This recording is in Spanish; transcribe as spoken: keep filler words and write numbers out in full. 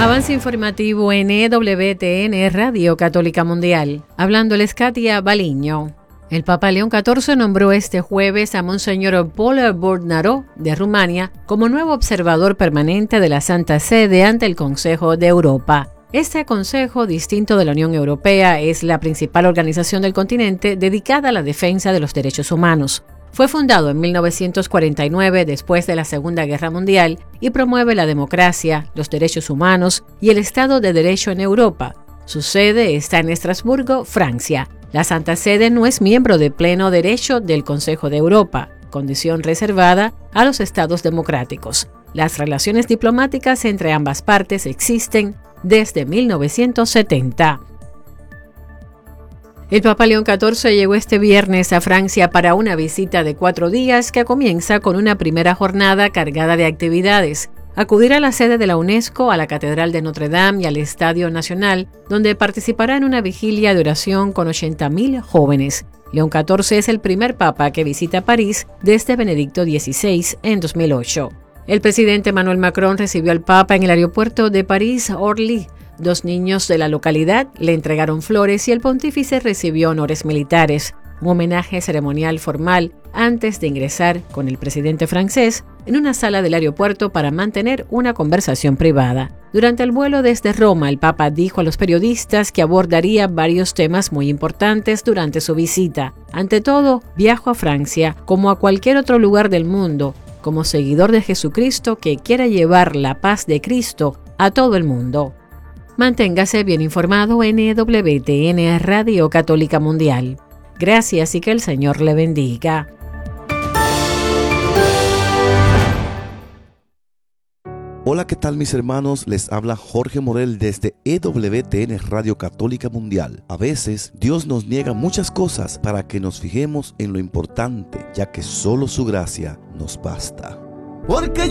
Avance informativo en E W T N Radio Católica Mundial. Hablándoles Katia Baliño. El Papa León catorce nombró este jueves a Monseñor Paul Bornaró de Rumania como nuevo observador permanente de la Santa Sede ante el Consejo de Europa. Este consejo, distinto de la Unión Europea, es la principal organización del continente dedicada a la defensa de los derechos humanos. Fue fundado en mil novecientos cuarenta y nueve, después de la Segunda Guerra Mundial, y promueve la democracia, los derechos humanos y el Estado de Derecho en Europa. Su sede está en Estrasburgo, Francia. La Santa Sede no es miembro de pleno derecho del Consejo de Europa, condición reservada a los estados democráticos. Las relaciones diplomáticas entre ambas partes existen desde mil novecientos setenta. El Papa León catorce llegó este viernes a Francia para una visita de cuatro días que comienza con una primera jornada cargada de actividades. Acudirá a la sede de la UNESCO, a la Catedral de Notre Dame y al Estadio Nacional, donde participará en una vigilia de oración con ochenta mil jóvenes. León catorce es el primer papa que visita París desde Benedicto dieciséis en dos mil ocho. El presidente Emmanuel Macron recibió al papa en el aeropuerto de París-Orly. Dos niños de la localidad le entregaron flores y el pontífice recibió honores militares, un homenaje ceremonial formal antes de ingresar con el presidente francés en una sala del aeropuerto para mantener una conversación privada. Durante el vuelo desde Roma, el Papa dijo a los periodistas que abordaría varios temas muy importantes durante su visita. Ante todo, viajo a Francia como a cualquier otro lugar del mundo, como seguidor de Jesucristo que quiera llevar la paz de Cristo a todo el mundo. Manténgase bien informado en E W T N Radio Católica Mundial. Gracias y que el Señor le bendiga. Hola, ¿qué tal mis hermanos? Les habla Jorge Morel desde E W T N Radio Católica Mundial. A veces Dios nos niega muchas cosas para que nos fijemos en lo importante, ya que solo su gracia nos basta. Porque